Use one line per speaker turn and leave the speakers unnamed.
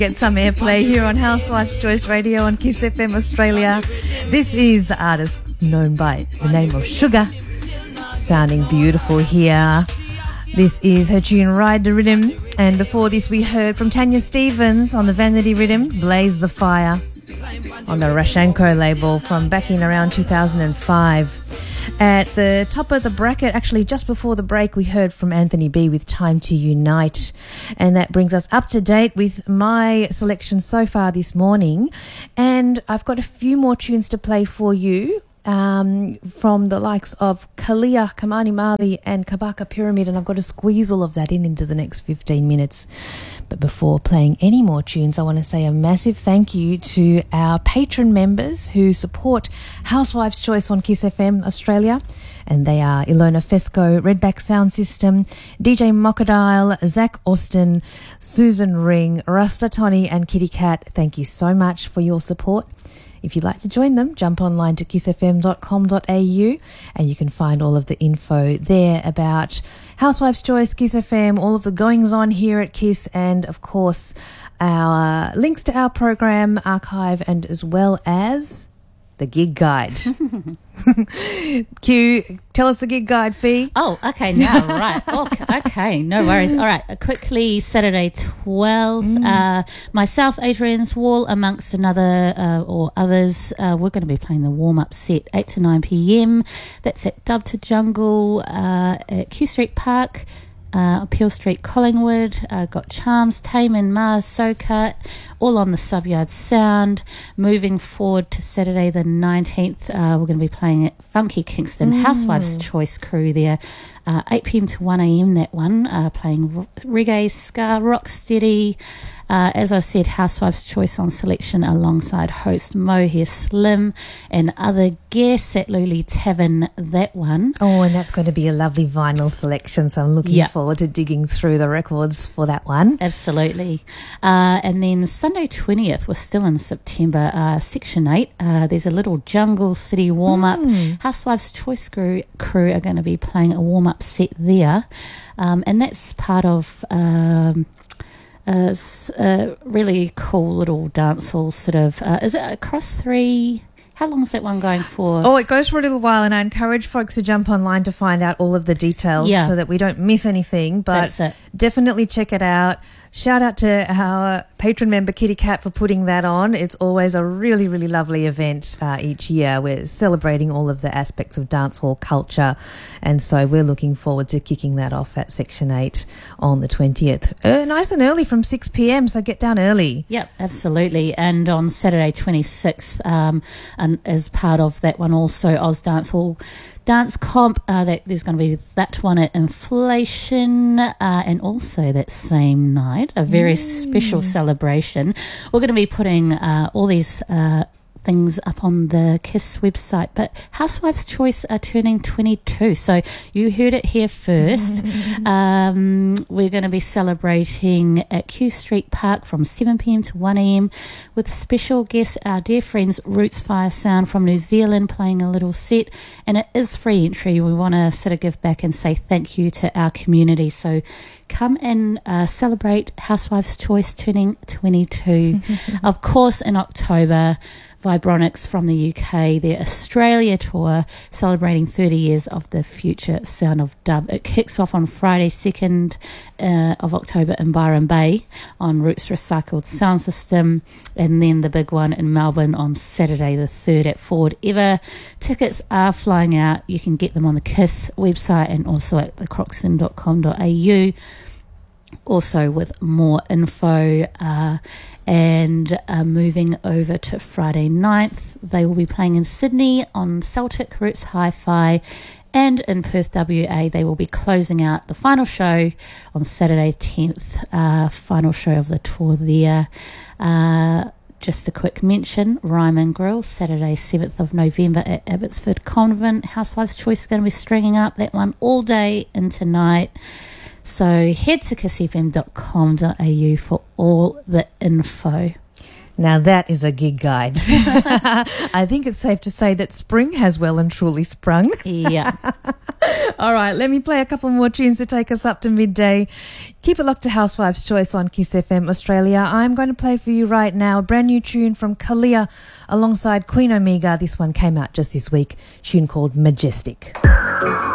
Get some airplay here on Housewives Choice Radio on Kiss FM Australia. This is the artist known by the name of Sugar, sounding beautiful here. This is her tune Ride the Rhythm, and before this we heard from Tanya Stevens on the Vanity Rhythm, Blaze the Fire, on the Rashenko label from back in around 2005. At the top of the bracket, actually just before the break, we heard from Anthony B with Time to Unite. And that brings us up to date with my selection so far this morning. And I've got a few more tunes to play for you from the likes of Kalia, Kamani Mali and Kabaka Pyramid, and I've got to squeeze all of that into the next 15 minutes. But before playing any more tunes, I want to say a massive thank you to our patron members who support Housewives Choice on Kiss FM Australia, and they are Ilona Fesco, Redback Sound System, DJ Mockadile, Zach Austin, Susan Ring, Rasta Tony and Kitty Cat. Thank you so much for your support. If you'd like to join them, jump online to kissfm.com.au and you can find all of the info there about Housewives Choice, Kiss FM, all of the goings on here at Kiss, and of course our links to our program archive, and as well as the gig guide. Q, tell us the gig guide, Fee.
Oh, okay, now, right. Okay, no worries. All right, quickly, Saturday 12th, myself, Adrian's Wall, amongst or others, we're going to be playing the warm-up set, 8 to 9 p.m. That's at Dub to Jungle at Q Street Park. Peel Street, Collingwood, got Charms, Taman, Mars, Sokat, all on the Subyard Sound. Moving forward to Saturday the 19th, we're going to be playing at Funky Kingston, Housewives Choice crew there, 8 p.m. to 1 a.m. that one, playing reggae, ska, rocksteady. As I said, Housewives Choice on selection alongside host Mohair Slim and other guests at Luli Tavern, that one.
Oh, and that's going to be a lovely vinyl selection, so I'm looking forward to digging through the records for that one.
Absolutely. And then Sunday 20th, we're still in September, Section 8, there's a little Jungle City warm-up. Housewives Choice crew are going to be playing a warm-up set there, and that's part of... a really cool little dance hall sort of, is it across 3, how long is that one going for?
Oh, it goes for a little while, and I encourage folks to jump online to find out all of the details so that we don't miss anything, but definitely check it out. Shout out to our patron member Kitty Cat for putting that on. It's always a really, really lovely event each year. We're celebrating all of the aspects of dancehall culture, and so we're looking forward to kicking that off at Section 8 on the 20th. Nice and early from 6 p.m, so get down early.
Yep, absolutely. And on Saturday 26th, and as part of that one also, Oz Dancehall Dance Comp, that there's going to be that one at Inflation, and also that same night, a very special celebration. We're going to be putting all these things up on the KISS website, but Housewives Choice are turning 22, so you heard it here first. We're going to be celebrating at Q Street Park from 7 p.m. to 1 a.m. with special guests, our dear friends Roots Fire Sound from New Zealand, playing a little set, and it is free entry. We want to sort of give back and say thank you to our community, so come and celebrate Housewives Choice turning 22. Of course, in October, Vibronics from the UK, their Australia tour, celebrating 30 years of the future sound of dub. It kicks off on Friday 2nd of October in Byron Bay on Roots Recycled Sound System, and then the big one in Melbourne on Saturday the 3rd at Ford Ever. Tickets are flying out. You can get them on the KISS website and also at thecroxton.com.au. Also with more info, and moving over to Friday 9th, they will be playing in Sydney on Celtic Roots Hi-Fi, and in Perth, WA, they will be closing out the final show on Saturday 10th, final show of the tour there. Just a quick mention, Ryman Grill, Saturday 7th of November at Abbotsford Convent. Housewives Choice is going to be stringing up that one all day and tonight. So head to kissfm.com.au for all the info.
Now that is a gig guide. I think it's safe to say that spring has well and truly sprung.
Yeah.
All right, let me play a couple more tunes to take us up to midday. Keep it locked to Housewives' Choice on Kiss FM Australia. I'm going to play for you right now a brand new tune from Kalia alongside Queen Omega. This one came out just this week, tune called Majestic.